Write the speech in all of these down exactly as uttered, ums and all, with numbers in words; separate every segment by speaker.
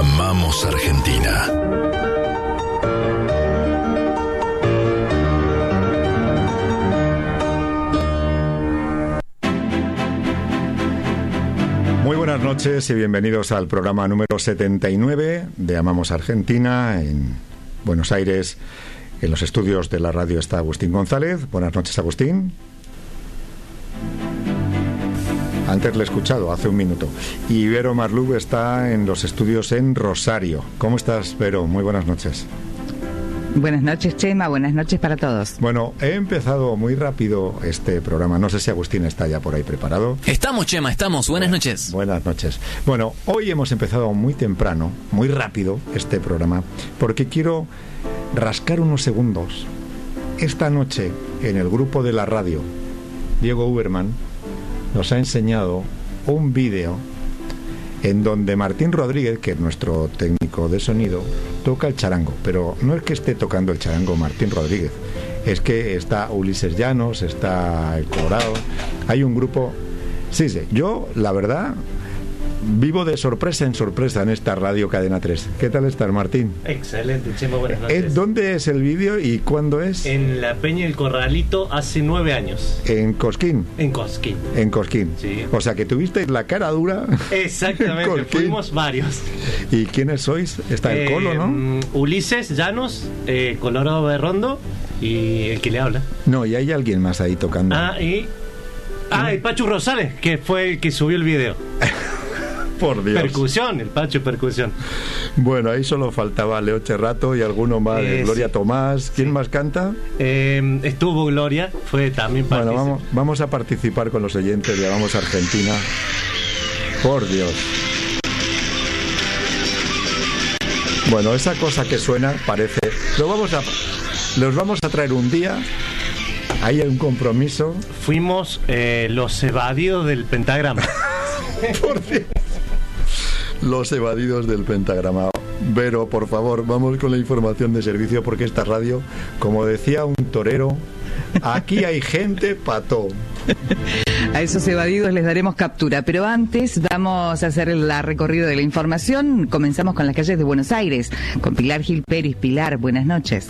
Speaker 1: Amamos Argentina.
Speaker 2: Muy buenas noches y bienvenidos al programa número setenta y nueve de Amamos Argentina en Buenos Aires. En los estudios de la radio está Agustín González. Buenas noches, Agustín. Antes le he escuchado, hace un minuto. Y Vero Marlú está en los estudios en Rosario. ¿Cómo estás, Vero? Muy buenas noches.
Speaker 3: Buenas noches, Chema. Buenas noches para todos.
Speaker 2: Bueno, he empezado muy rápido este programa. No sé si Agustín está ya por ahí preparado.
Speaker 4: Estamos, Chema, estamos. Buenas noches.
Speaker 2: Buenas noches. Bueno, hoy hemos empezado muy temprano, muy rápido este programa, porque quiero rascar unos segundos. Esta noche, en el grupo de la radio, Diego Uberman nos ha enseñado un vídeo en donde Martín Rodríguez, que es nuestro técnico de sonido, toca el charango. Pero no es que esté tocando el charango Martín Rodríguez, es que está Ulises Llanos, está el Colorado, hay un grupo. Sí, sí, yo, la verdad, vivo de sorpresa en sorpresa en esta radio Cadena tres. ¿Qué tal estás, Martín?
Speaker 5: Excelente, Chema, buenas noches.
Speaker 2: ¿Dónde es el vídeo y cuándo es?
Speaker 5: En la Peña del Corralito hace nueve años.
Speaker 2: ¿En Cosquín?
Speaker 5: En Cosquín.
Speaker 2: En Cosquín.
Speaker 5: Sí.
Speaker 2: O sea que tuvisteis la cara dura.
Speaker 5: Exactamente, fuimos varios.
Speaker 2: ¿Y quiénes sois? Está el eh, Colo, ¿no?
Speaker 5: Ulises Llanos, eh, Colorado Berrondo y el que le habla.
Speaker 2: No, y hay alguien más ahí tocando.
Speaker 5: Ah, y... Ah, y Pachu Rosales, que fue el que subió el video.
Speaker 2: Por Dios.
Speaker 5: Percusión, el Pacho percusión.
Speaker 2: Bueno, ahí solo faltaba Leo Cherrato y alguno más, eh, Gloria sí. Tomás. ¿Quién sí. más canta?
Speaker 5: Eh, estuvo Gloria, fue también
Speaker 2: participante. Bueno, vamos, vamos a participar con los oyentes de Vamos Argentina. Por Dios. Bueno, esa cosa que suena parece... Lo vamos a... Los vamos a traer un día. Ahí hay un compromiso.
Speaker 5: Fuimos eh, los evadidos del pentagrama.
Speaker 2: Por Dios. Los evadidos del pentagrama. Vero, por favor, vamos con la información de servicio, porque esta radio, como decía un torero, aquí hay gente pato.
Speaker 3: A esos evadidos les daremos captura, pero antes vamos a hacer el recorrido de la información. Comenzamos con las calles de Buenos Aires, con Pilar Gil Pérez. Pilar, buenas noches.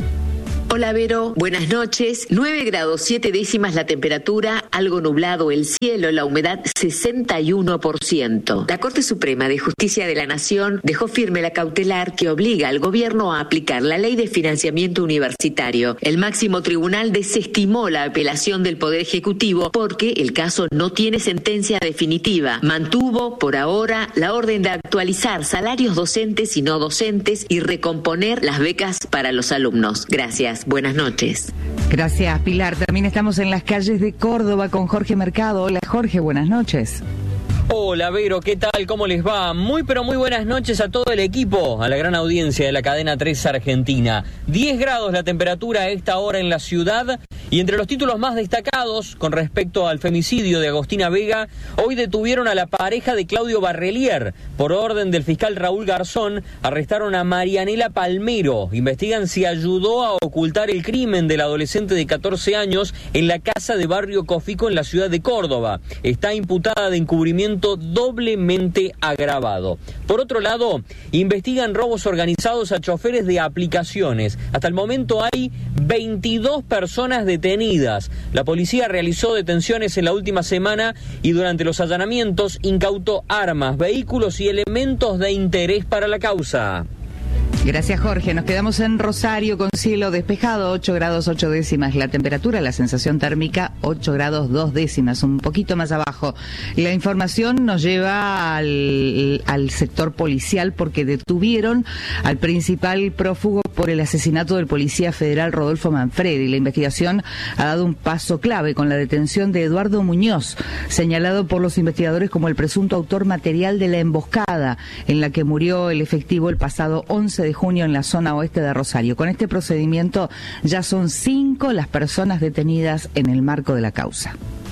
Speaker 6: Hola, Vero, buenas noches. nueve grados siete décimas la temperatura, algo nublado el cielo, la humedad sesenta y uno por ciento. La Corte Suprema de Justicia de la Nación dejó firme la cautelar que obliga al gobierno a aplicar la ley de financiamiento universitario. El máximo tribunal desestimó la apelación del Poder Ejecutivo porque el caso no tiene sentencia definitiva. Mantuvo, por ahora, la orden de actualizar salarios docentes y no docentes y recomponer las becas para los alumnos. Gracias. Buenas noches.
Speaker 3: Gracias, Pilar. También estamos en las calles de Córdoba con Jorge Mercado. Hola, Jorge, buenas noches.
Speaker 4: Hola, Vero, ¿qué tal? ¿Cómo les va? Muy pero muy buenas noches a todo el equipo, a la gran audiencia de la Cadena tres Argentina. diez grados la temperatura a esta hora en la ciudad, y entre los títulos más destacados con respecto al femicidio de Agostina Vega, hoy detuvieron a la pareja de Claudio Barrelier. Por orden del fiscal Raúl Garzón, arrestaron a Marianela Palmero. Investigan si ayudó a ocultar el crimen del adolescente de catorce años en la casa de Barrio Cofico en la ciudad de Córdoba. Está imputada de encubrimiento doblemente agravado. Por otro lado, investigan robos organizados a choferes de aplicaciones. Hasta el momento hay veintidós personas detenidas. La policía realizó detenciones en la última semana y durante los allanamientos incautó armas, vehículos y elementos de interés para la causa.
Speaker 3: Gracias, Jorge. Nos quedamos en Rosario con cielo despejado, ocho grados ocho décimas la temperatura, la sensación térmica ocho grados dos décimas, un poquito más abajo. La información nos lleva al, al sector policial porque detuvieron al principal prófugo por el asesinato del policía federal Rodolfo Manfredi. La investigación ha dado un paso clave con la detención de Eduardo Muñoz, señalado por los investigadores como el presunto autor material de la emboscada en la que murió el efectivo el pasado once de junio en la zona oeste de Rosario. Con este procedimiento ya son cinco las personas detenidas en el marco de la causa.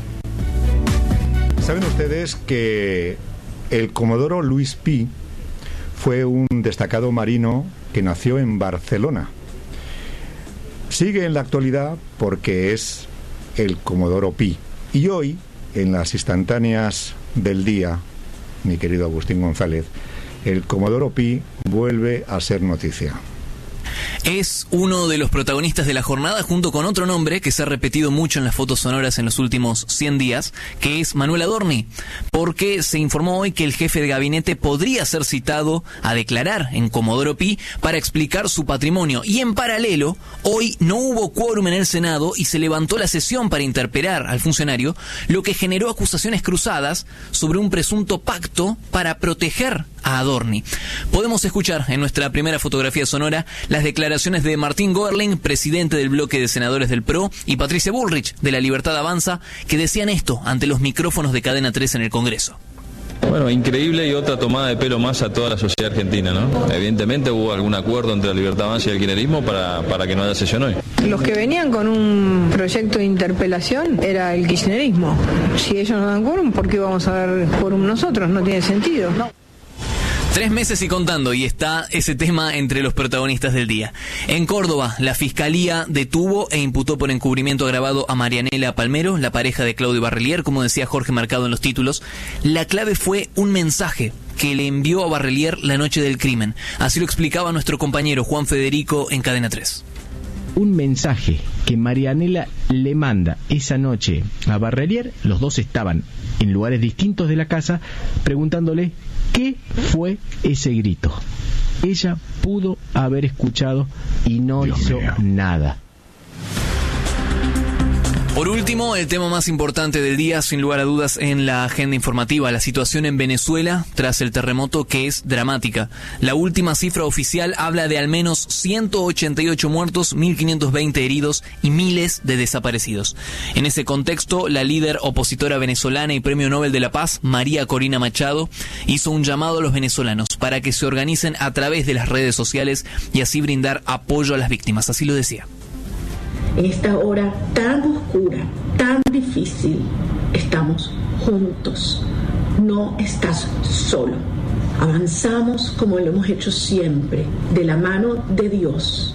Speaker 2: ¿Saben ustedes que el comodoro Luis Pi fue un destacado marino que nació en Barcelona? Sigue en la actualidad porque es el comodoro Pi. Y hoy, en las instantáneas del día, mi querido Agustín González, el Comodoro Pi vuelve a ser noticia.
Speaker 7: Es uno de los protagonistas de la jornada, junto con otro nombre que se ha repetido mucho en las fotos sonoras en los últimos cien días, que es Manuel Adorni, porque se informó hoy que el jefe de gabinete podría ser citado a declarar en Comodoro Pi para explicar su patrimonio. Y en paralelo, hoy no hubo quórum en el Senado y se levantó la sesión para interpelar al funcionario, lo que generó acusaciones cruzadas sobre un presunto pacto para proteger a Adorni. Podemos escuchar en nuestra primera fotografía sonora las declaraciones de Martín Goerling, presidente del bloque de senadores del P R O, y Patricia Bullrich, de La Libertad Avanza, que decían esto ante los micrófonos de Cadena tres en el Congreso.
Speaker 8: Bueno, increíble y otra tomada de pelo más a toda la sociedad argentina, ¿no? Evidentemente hubo algún acuerdo entre La Libertad Avanza y el kirchnerismo para, para que no haya sesión hoy.
Speaker 9: Los que venían con un proyecto de interpelación era el kirchnerismo. Si ellos no dan quórum, ¿por qué vamos a dar quórum nosotros? No tiene sentido. No.
Speaker 7: Tres meses y contando, y está ese tema entre los protagonistas del día. En Córdoba, la Fiscalía detuvo e imputó por encubrimiento agravado a Marianela Palmero, la pareja de Claudio Barrelier, como decía Jorge Mercado en los títulos. La clave fue un mensaje que le envió a Barrelier la noche del crimen. Así lo explicaba nuestro compañero Juan Federico en Cadena tres.
Speaker 10: Un mensaje que Marianela le manda esa noche a Barrelier, los dos estaban en lugares distintos de la casa, preguntándole qué fue ese grito. Ella pudo haber escuchado y no Dios hizo mío. nada.
Speaker 7: Por último, el tema más importante del día, sin lugar a dudas, en la agenda informativa, la situación en Venezuela tras el terremoto, que es dramática. La última cifra oficial habla de al menos ciento ochenta y ocho muertos, mil quinientos veinte heridos y miles de desaparecidos. En ese contexto, la líder opositora venezolana y Premio Nobel de la Paz, María Corina Machado, hizo un llamado a los venezolanos para que se organicen a través de las redes sociales y así brindar apoyo a las víctimas. Así lo decía.
Speaker 11: En esta hora tan oscura, tan difícil, estamos juntos. No estás solo. Avanzamos como lo hemos hecho siempre, de la mano de Dios.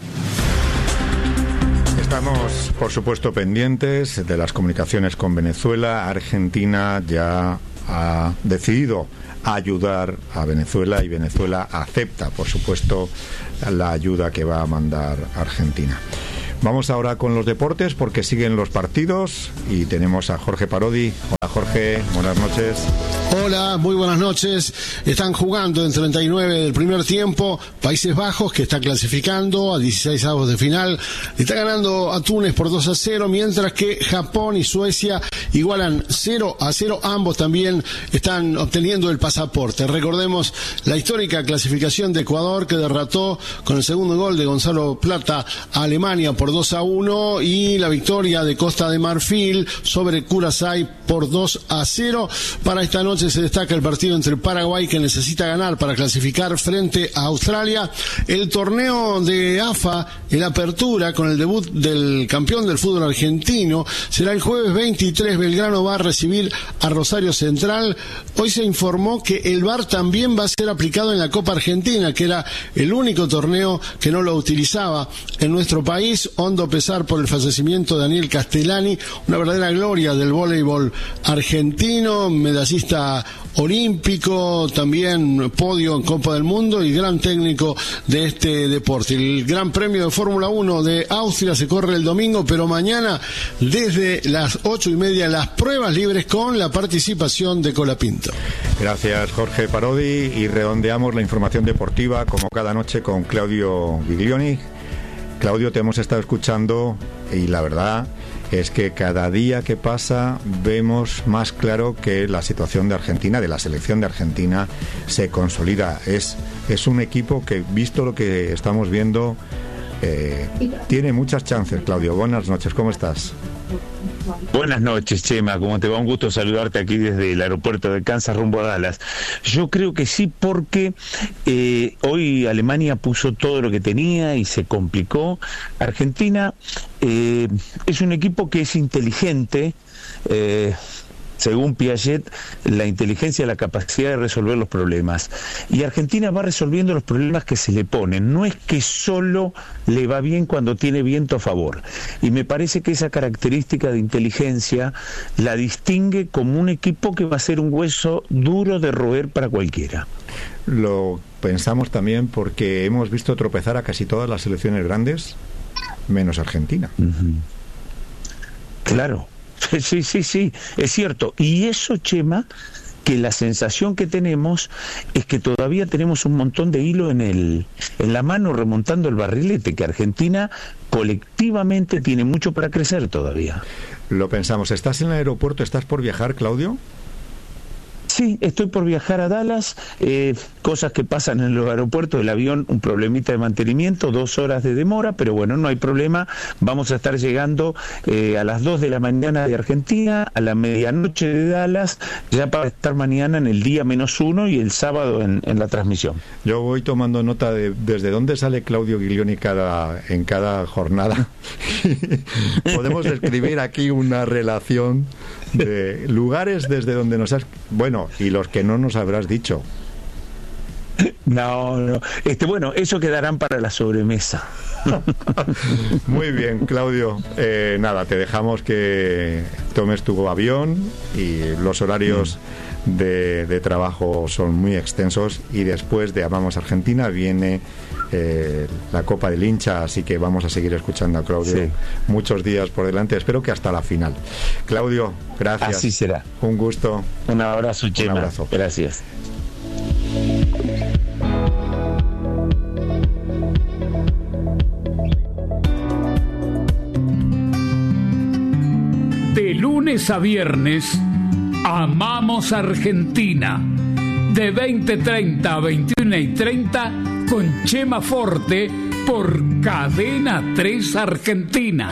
Speaker 2: Estamos, por supuesto, pendientes de las comunicaciones con Venezuela. Argentina ya ha decidido ayudar a Venezuela y Venezuela acepta, por supuesto, la ayuda que va a mandar Argentina. Vamos ahora con los deportes porque siguen los partidos y tenemos a Jorge Parodi. Hola Jorge, buenas noches.
Speaker 12: Hola, muy buenas noches. Están jugando en treinta y nueve del primer tiempo Países Bajos, que está clasificando a dieciséis avos de final. Está ganando a Túnez por dos a cero, mientras que Japón y Suecia igualan cero a cero. Ambos también están obteniendo el pasaporte. Recordemos la histórica clasificación de Ecuador, que derrotó con el segundo gol de Gonzalo Plata a Alemania por dos a uno, y la victoria de Costa de Marfil sobre Curaçao por dos a cero. Para esta noche se destaca el partido entre Paraguay, que necesita ganar para clasificar frente a Australia. El torneo de A F A, el Apertura, con el debut del campeón del fútbol argentino, será el jueves veintitrés. Belgrano va a recibir a Rosario Central. Hoy se informó que el V A R también va a ser aplicado en la Copa Argentina, que era el único torneo que no lo utilizaba en nuestro país. Hondo pesar por el fallecimiento de Daniel Castellani, una verdadera gloria del voleibol argentino, medallista olímpico, también podio en Copa del Mundo y gran técnico de este deporte. El Gran Premio de Fórmula uno de Austria se corre el domingo, pero mañana desde las ocho y media las pruebas libres con la participación de Colapinto.
Speaker 2: Gracias Jorge Parodi, y redondeamos la información deportiva como cada noche con Claudio Viglioni. Claudio, te hemos estado escuchando y la verdad es que cada día que pasa vemos más claro que la situación de Argentina, de la selección de Argentina, se consolida. Es, es un equipo que, visto lo que estamos viendo, eh, tiene muchas chances. Claudio, buenas noches, ¿cómo estás?
Speaker 13: Buenas noches, Chema, ¿cómo te va? Un gusto saludarte aquí desde el aeropuerto de Kansas rumbo a Dallas. Yo creo que sí, porque eh, hoy Alemania puso todo lo que tenía y se complicó. Argentina eh, es un equipo que es inteligente, eh, según Piaget, la inteligencia es la capacidad de resolver los problemas. Y Argentina va resolviendo los problemas que se le ponen. No es que solo le va bien cuando tiene viento a favor. Y me parece que esa característica de inteligencia la distingue como un equipo que va a ser un hueso duro de roer para cualquiera.
Speaker 2: Lo pensamos también porque hemos visto tropezar a casi todas las selecciones grandes, menos Argentina.
Speaker 13: Uh-huh. Claro, sí, sí, sí, es cierto. Y eso, Chema, que la sensación que tenemos es que todavía tenemos un montón de hilo en el en la mano remontando el barrilete, que Argentina colectivamente tiene mucho para crecer todavía.
Speaker 2: Lo pensamos. ¿Estás en el aeropuerto? ¿Estás por viajar, Claudio?
Speaker 13: Sí, estoy por viajar a Dallas, eh, cosas que pasan en los aeropuertos, el avión, un problemita de mantenimiento, dos horas de demora, pero bueno, no hay problema, vamos a estar llegando eh, a las dos de la mañana de Argentina, a la medianoche de Dallas, ya para estar mañana en el día menos uno y el sábado en, en la transmisión.
Speaker 2: Yo voy tomando nota de desde dónde sale Claudio Guilioni cada, en cada jornada. Podemos escribir aquí una relación de lugares desde donde nos has... Bueno, y los que no nos habrás dicho.
Speaker 13: No, no. Este, bueno, eso quedarán para la sobremesa.
Speaker 2: Muy bien, Claudio. Eh, nada, te dejamos que tomes tu avión y los horarios mm. de, de trabajo son muy extensos y después de Amamos Argentina viene eh, la Copa del Hincha, así que vamos a seguir escuchando a Claudio sí. muchos días por delante. Espero que hasta la final. Claudio, gracias.
Speaker 13: Así será.
Speaker 2: Un gusto.
Speaker 13: Un abrazo, Chema.
Speaker 2: Un abrazo.
Speaker 13: Gracias.
Speaker 14: De lunes a viernes, Amamos Argentina. De veinte treinta a veintiuno y treinta con Chema Forte por Cadena tres Argentina.